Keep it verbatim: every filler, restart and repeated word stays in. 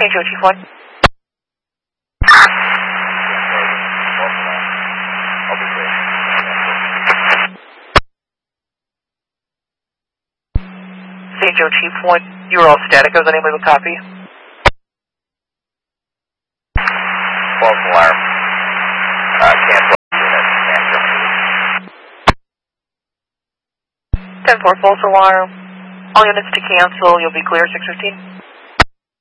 Saint Joe, Chief one. Saint Joe, Chief one. You were all static. I was unable to copy. False alarm. Uh, cancel unit. Cancel. ten four, false alarm. All units to cancel. You'll be clear, six fifteen.